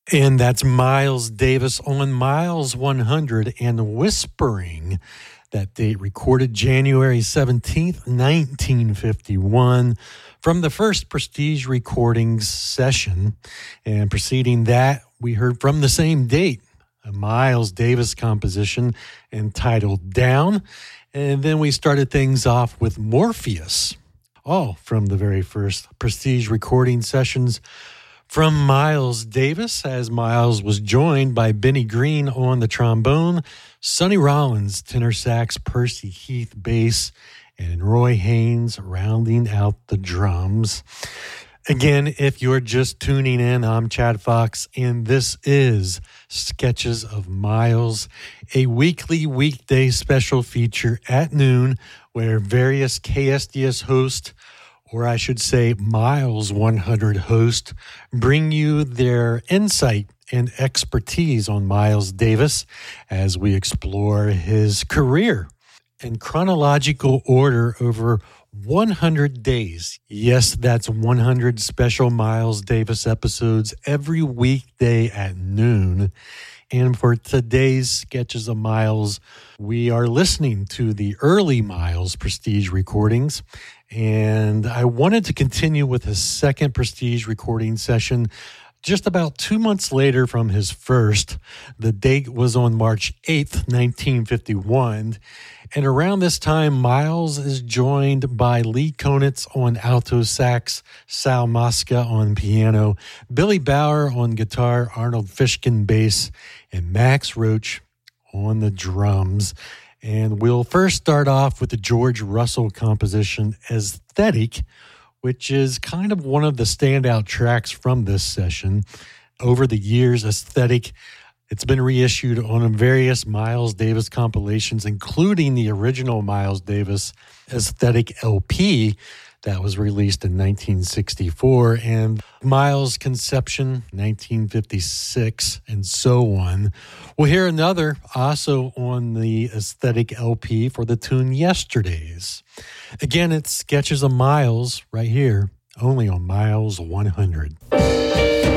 And that's Miles Davis on Miles 100 and Whispering. That date recorded January 17th, 1951, from the first Prestige Recordings session. And preceding that, we heard from the same date, a Miles Davis composition entitled Down. And then we started things off with Morpheus, all from the very first Prestige Recording sessions from Miles Davis, as Miles was joined by Benny Green on the trombone, Sonny Rollins, tenor sax, Percy Heath, bass, and Roy Haynes rounding out the drums. Again, if you're just tuning in, I'm Chad Fox, and this is Sketches of Miles, a weekday special feature at noon where various KSDS hosts, or I should say Miles 100 hosts, bring you their insight and expertise on Miles Davis as we explore his career in chronological order over 100 days. Yes, that's 100 special Miles Davis episodes every weekday at noon. And for today's Sketches of Miles, we are listening to the early Miles Prestige recordings. And I wanted to continue with his second Prestige recording session just about 2 months later from his first. The date was on March 8th, 1951. And around this time, Miles is joined by Lee Konitz on alto sax, Sal Mosca on piano, Billy Bauer on guitar, Arnold Fishkin bass, and Max Roach on the drums. And we'll first start off with the George Russell composition Aesthetic, which is kind of one of the standout tracks from this session. Over the years, Aesthetic, it's been reissued on various Miles Davis compilations, including the original Miles Davis Aesthetic LP that was released in 1964, and Miles' Conception, 1956, and so on. We'll hear another also on the Aesthetic LP for the tune Yesterdays. Again, it's Sketches of Miles right here, only on Miles 100.